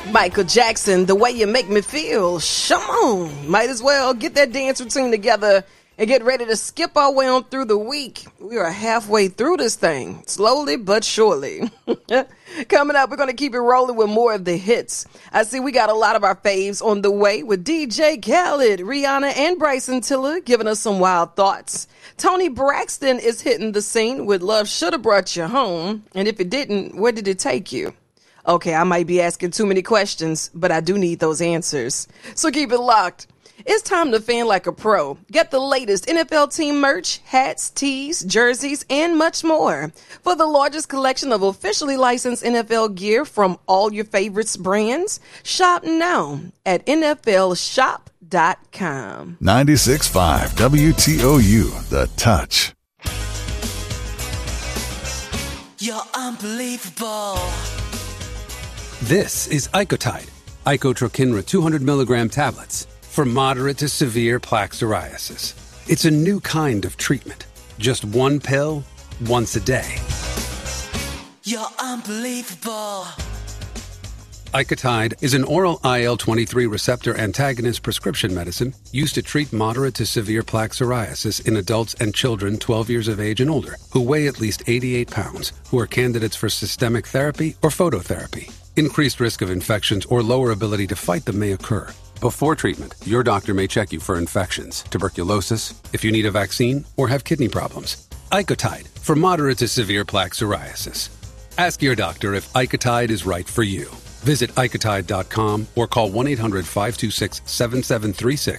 Michael Jackson, The Way You Make Me Feel. Come on. Might as well get that dance routine together and get ready to skip our way on through the week. We are halfway through this thing, slowly but surely. Coming up, we're going to keep it rolling with more of the hits. I see we got a lot of our faves on the way with DJ Khaled, Rihanna, and Bryson Tiller giving us some wild thoughts. Toni Braxton is hitting the scene with Love Shoulda Brought You Home. And if it didn't, where did it take you? Okay, I might be asking too many questions, but I do need those answers. So keep it locked. It's time to fan like a pro. Get the latest NFL team merch, hats, tees, jerseys, and much more. For the largest collection of officially licensed NFL gear from all your favorites brands, shop now at NFLShop.com. 96.5 WTOU, The Touch. You're unbelievable. This is Icotide, Icotrokinra 200 milligram tablets for moderate to severe plaque psoriasis. It's a new kind of treatment. Just one pill, once a day. You're unbelievable. Icotide is an oral IL-23 receptor antagonist prescription medicine used to treat moderate to severe plaque psoriasis in adults and children 12 years of age and older who weigh at least 88 pounds, who are candidates for systemic therapy or phototherapy. Increased risk of infections or lower ability to fight them may occur. Before treatment, your doctor may check you for infections, tuberculosis, if you need a vaccine, or have kidney problems. Icotide for moderate to severe plaque psoriasis. Ask your doctor if Icotide is right for you. Visit Icotide.com or call 1-800-526-7736